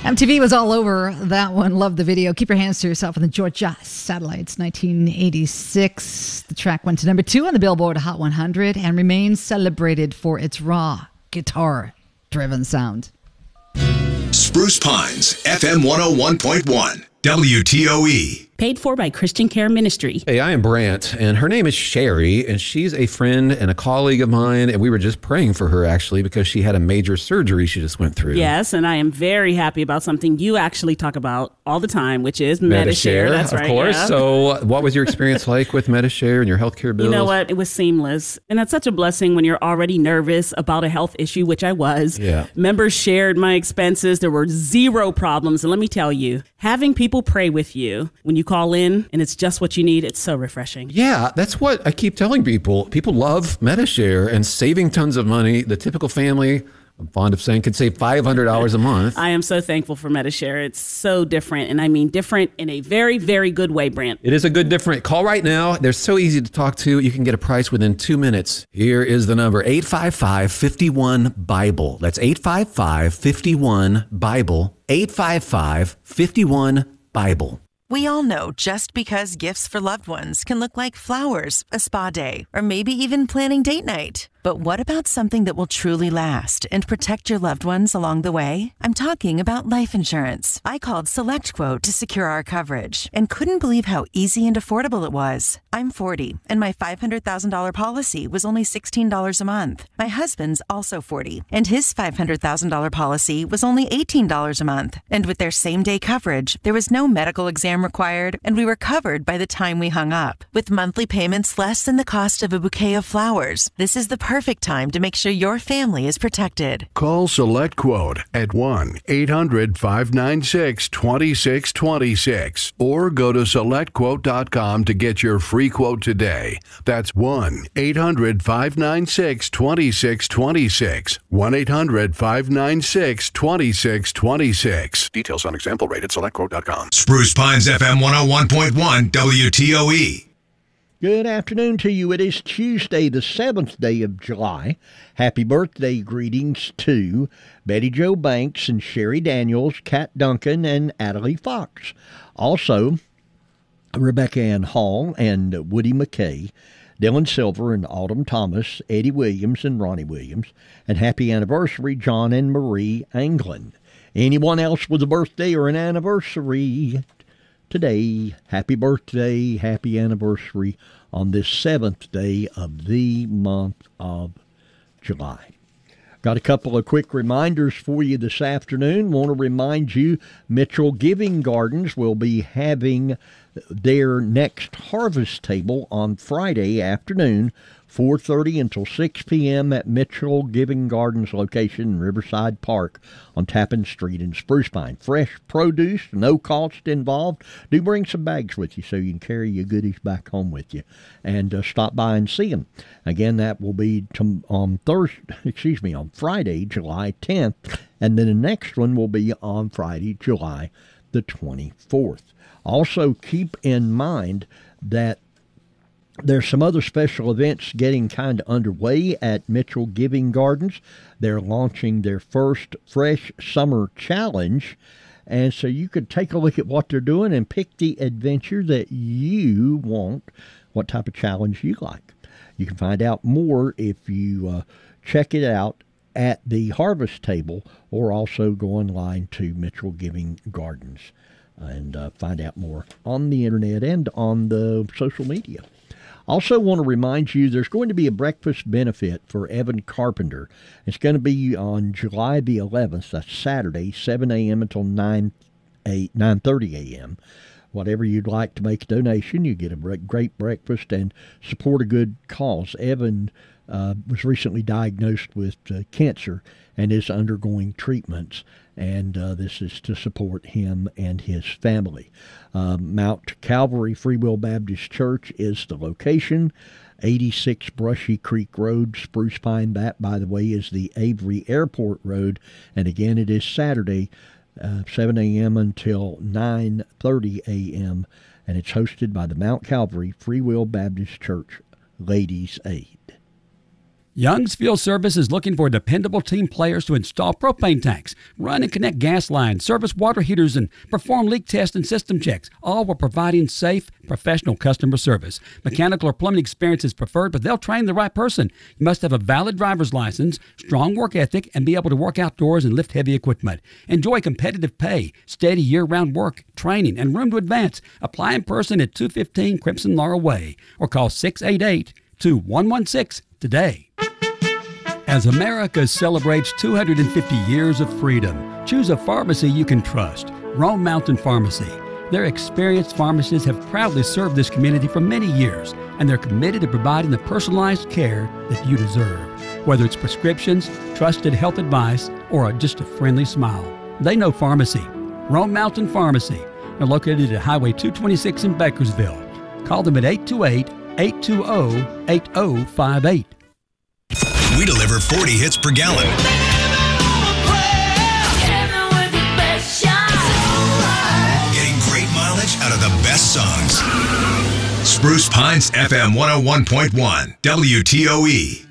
MTV was all over that one. Loved the video. Keep Your Hands to Yourself on the Georgia Satellites, 1986. The track went to number 2 on the Billboard Hot 100 and remains celebrated for its raw, guitar-driven sound. Spruce Pines, FM 101.1, WTOE. Paid for by Christian Care Ministry. Hey, I am Brant, and her name is Sherry, and she's a friend and a colleague of mine, and we were just praying for her, actually, because she had a major surgery she just went through. Yes, and I am very happy about something you actually talk about all the time, which is Medi-Share. That's right, of course. Yeah. So what was your experience like with Medi-Share and your healthcare bills? You know what? It was seamless. And that's such a blessing when you're already nervous about a health issue, which I was. Yeah. Members shared my expenses. There were zero problems. And let me tell you, having people pray with you when you call in and it's just what you need, it's so refreshing. Yeah, that's what I keep telling people. People love Medi-Share and saving tons of money. The typical family, I'm fond of saying, can save $500 a month. I am so thankful for Medi-Share. It's so different, and I mean different in a very, very good way, Brant. It is a good different. Call right now. They're so easy to talk to. You can get a price within 2 minutes. Here is the number, 855-51-BIBLE. That's 855-51-BIBLE, 855-51-BIBLE. We all know just because gifts for loved ones can look like flowers, a spa day, or maybe even planning date night. But what about something that will truly last and protect your loved ones along the way? I'm talking about life insurance. I called SelectQuote to secure our coverage and couldn't believe how easy and affordable it was. I'm 40, and my $500,000 policy was only $16 a month. My husband's also 40, and his $500,000 policy was only $18 a month. And with their same-day coverage, there was no medical exam required, and we were covered by the time we hung up. With monthly payments less than the cost of a bouquet of flowers, this is the perfect time to make sure your family is protected. Call SelectQuote at 1-800-596-2626 or go to SelectQuote.com to get your free quote today. That's 1-800-596-2626. 1-800-596-2626. Details on example rate at SelectQuote.com. Spruce Pines, FM 101.1, WTOE. Good afternoon to you. It is Tuesday, the 7th day of July. Happy birthday greetings to Betty Jo Banks and Sherry Daniels, Kat Duncan, and Adelie Fox. Also, Rebecca Ann Hall and Woody McKay, Dylan Silver and Autumn Thomas, Eddie Williams and Ronnie Williams, and happy anniversary, John and Marie Anglin. Anyone else with a birthday or an anniversary today? Happy birthday, happy anniversary on this 7th day of the month of July. Got a couple of quick reminders for you this afternoon. Want to remind you Mitchell Giving Gardens will be having their next harvest table on Friday afternoon, 4:30 until 6 p.m. at Mitchell Giving Gardens location in Riverside Park on Tappan Street in Spruce Pine. Fresh produce, no cost involved. Do bring some bags with you so you can carry your goodies back home with you, and stop by and see them. Again, that will be on Friday, July 10th, and then the next one will be on Friday, July the 24th. Also, keep in mind that there's some other special events getting kind of underway at Mitchell Giving Gardens. They're launching their first Fresh Summer Challenge, and so you could take a look at what they're doing and pick the adventure that you want, what type of challenge you like. You can find out more if you check it out at the Harvest Table, or also go online to Mitchell Giving Gardens and find out more on the internet and on the social media. Also want to remind you there's going to be a breakfast benefit for Evan Carpenter. It's going to be on July the 11th, that's Saturday, 7 a.m. until 9:30 a.m. Whatever you'd like to make a donation, you get a great breakfast and support a good cause. Evan was recently diagnosed with cancer and is undergoing treatments, and this is to support him and his family. Mount Calvary Free Will Baptist Church is the location. 86 Brushy Creek Road, Spruce Pine. That, by the way, is the Avery Airport Road. And again, it is Saturday, 7 a.m. until 9:30 a.m., and it's hosted by the Mount Calvary Free Will Baptist Church Ladies Aid. Young's Fuel Service is looking for dependable team players to install propane tanks, run and connect gas lines, service water heaters, and perform leak tests and system checks, all while providing safe, professional customer service. Mechanical or plumbing experience is preferred, but they'll train the right person. You must have a valid driver's license, strong work ethic, and be able to work outdoors and lift heavy equipment. Enjoy competitive pay, steady year-round work, training, and room to advance. Apply in person at 215 Crimson Laurel Way or call 688-2116 today. As America celebrates 250 years of freedom, choose a pharmacy you can trust. Rome Mountain Pharmacy. Their experienced pharmacists have proudly served this community for many years, and they're committed to providing the personalized care that you deserve. Whether it's prescriptions, trusted health advice, or just a friendly smile, they know pharmacy. Rome Mountain Pharmacy. They're located at Highway 226 in Bakersville. Call them at 828-820-8058. We deliver 40 hits per gallon. Getting great mileage out of the best songs. Spruce Pines FM 101.1 WTOE.